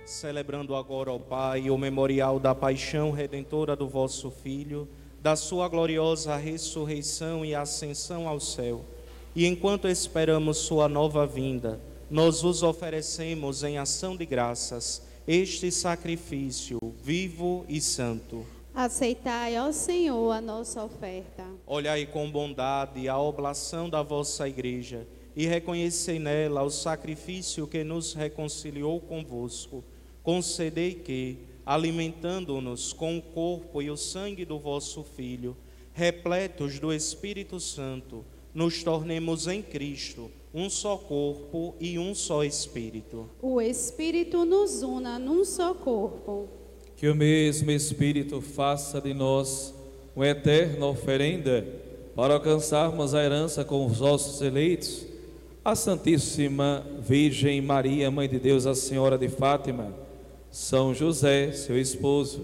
celebrando agora, ó Pai, o memorial da paixão redentora do vosso Filho, da sua gloriosa ressurreição e ascensão ao céu. E enquanto esperamos sua nova vinda, nós vos oferecemos em ação de graças este sacrifício vivo e santo. Aceitai, ó Senhor, a nossa oferta. Olhai com bondade a oblação da vossa Igreja e reconhecei nela o sacrifício que nos reconciliou convosco. Concedei que, alimentando-nos com o corpo e o sangue do vosso Filho, repletos do Espírito Santo, nos tornemos em Cristo um só corpo e um só Espírito. O Espírito nos una num só corpo. Que o mesmo Espírito faça de nós uma eterna oferenda para alcançarmos a herança com os vossos eleitos, a Santíssima Virgem Maria, Mãe de Deus, a Senhora de Fátima, São José, seu esposo,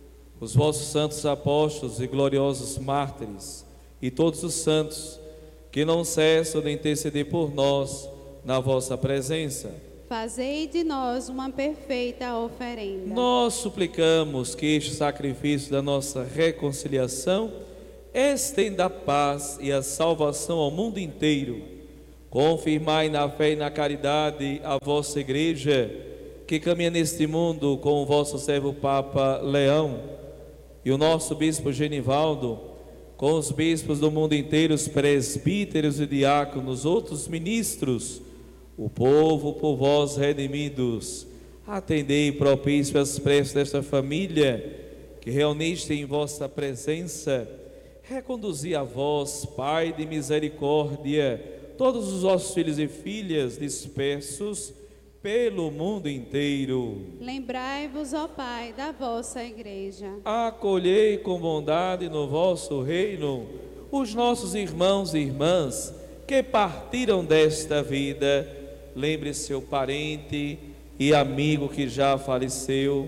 os vossos santos apóstolos e gloriosos mártires, e todos os santos que não cessam de interceder por nós na vossa presença. Fazei de nós uma perfeita oferenda. Nós suplicamos que este sacrifício da nossa reconciliação estenda a paz e a salvação ao mundo inteiro. Confirmai na fé e na caridade a vossa Igreja, que caminha neste mundo com o vosso servo Papa Leão e o nosso Bispo Genivaldo, com os bispos do mundo inteiro, os presbíteros e diáconos, outros ministros, o povo por vós redimidos. Atendei propício as preces desta família que reuniste em vossa presença. Reconduzi a vós, Pai de misericórdia, todos os vossos filhos e filhas dispersos pelo mundo inteiro. Lembrai-vos, ó Pai, da vossa Igreja. Acolhei com bondade no vosso reino os nossos irmãos e irmãs que partiram desta vida. Lembre seu parente e amigo que já faleceu.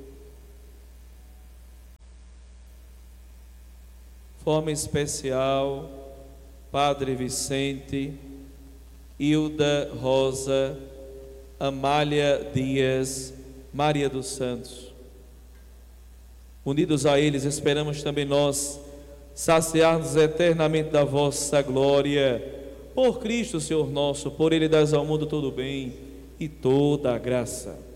Forma especial, Padre Vicente, Hilda Rosa, Amália Dias, Maria dos Santos. Unidos a eles, esperamos também nós saciar-nos eternamente da vossa glória. Por Cristo, Senhor nosso, por Ele dás ao mundo todo o bem e toda a graça.